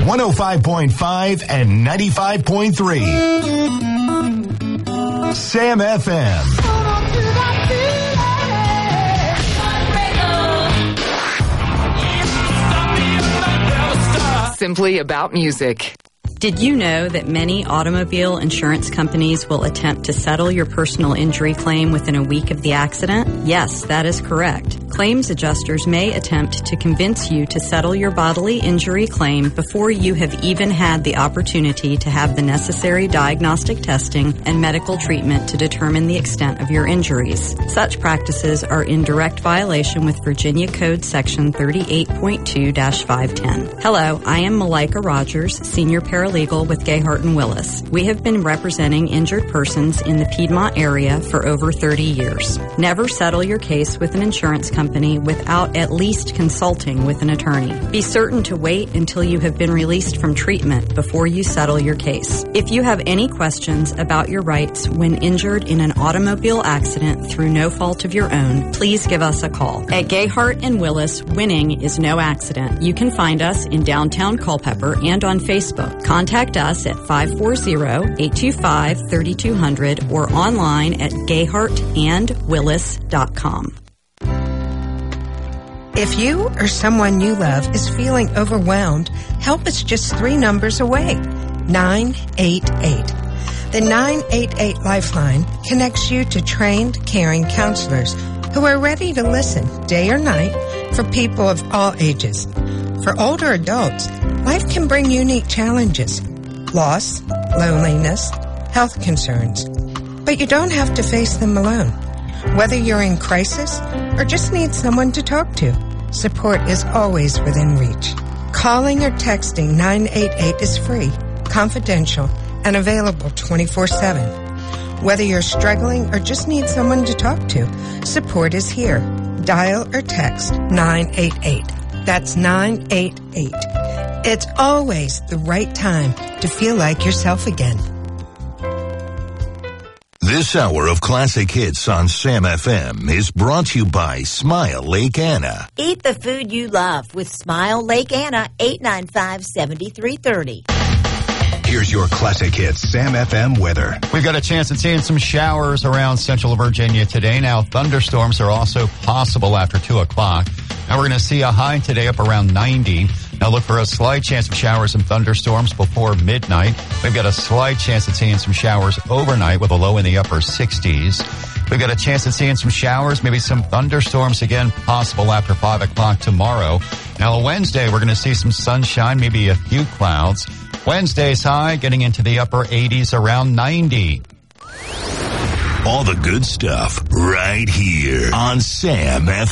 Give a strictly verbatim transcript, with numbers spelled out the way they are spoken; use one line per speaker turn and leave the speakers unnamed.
one oh five point five and ninety-five point three. Sam F M.
Simply about music.
Did you know that many automobile insurance companies will attempt to settle your personal injury claim within a week of the accident? Yes, that is correct. Claims adjusters may attempt to convince you to settle your bodily injury claim before you have even had the opportunity to have the necessary diagnostic testing and medical treatment to determine the extent of your injuries. Such practices are in direct violation with Virginia Code Section thirty-eight point two dash five ten. Hello, I am Malika Rogers, Senior Paralegal with Gayhart and Willis. We have been representing injured persons in the Piedmont area for over thirty years. Never settle your case with an insurance company without at least consulting with an attorney. Be certain to wait until you have been released from treatment before you settle your case. If you have any questions about your rights when injured in an automobile accident through no fault of your own, please give us a call. At Gayhart and Willis, winning is no accident. You can find us in downtown Culpeper and on Facebook. Contact us at five four zero, eight two five, three two zero zero or online at gayhart and willis dot com.
If you or someone you love is feeling overwhelmed, help is just three numbers away. nine eight eight. The nine eight eight Lifeline connects you to trained, caring counselors who are ready to listen day or night for people of all ages. For older adults, life can bring unique challenges. Loss, loneliness, health concerns. But you don't have to face them alone. Whether you're in crisis or just need someone to talk to, support is always within reach. Calling or texting nine eight eight is free, confidential, and available twenty-four seven. Whether you're struggling or just need someone to talk to, support is here. Dial or text nine eight eight. That's nine eight eight. It's always the right time to feel like yourself again.
This hour of classic hits on Sam F M is brought to you by Smile Lake Anna.
Eat the food you love with Smile Lake Anna, eight nine five, seven three three zero.
Here's your classic hits Sam F M weather.
We've got a chance at seeing some showers around central Virginia today. Now, thunderstorms are also possible after two o'clock. Now, we're going to see a high today up around ninety. Now, look for a slight chance of showers and thunderstorms before midnight. We've got a slight chance at seeing some showers overnight with a low in the upper sixties. We've got a chance at seeing some showers, maybe some thunderstorms again possible after five o'clock tomorrow. Now, Wednesday, we're going to see some sunshine, maybe a few clouds. Wednesday's high getting into the upper eighties, around ninety.
All the good stuff right here on Sam F M.